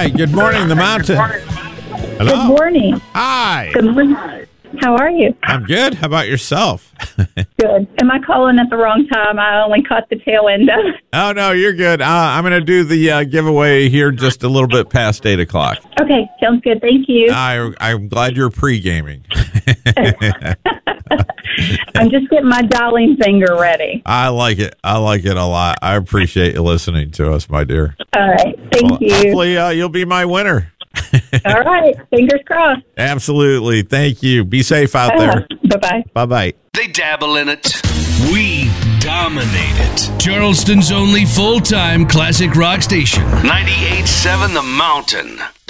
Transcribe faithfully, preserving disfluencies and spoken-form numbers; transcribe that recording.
Hi, good morning, the mountain. Hello. Good morning. Hi. Good morning. How are you? I'm good. How about yourself? Good. Am I calling at the wrong time? I only caught the tail end of it. Oh, no, you're good. Uh, I'm going to do the uh, giveaway here just a little bit past eight o'clock. Okay, sounds good. Thank you. I, I'm glad you're pre-gaming. I'm just getting my dialing finger ready. I like it. I like it a lot. I appreciate you listening to us, my dear. All right. Thank Well, you. Hopefully uh, you'll be my winner. All right. Fingers crossed. Absolutely. Thank you. Be safe out there. Bye-bye. Bye-bye. They dabble in it. We dominate it. Charleston's only full-time classic rock station. ninety-eight point seven The Mountain.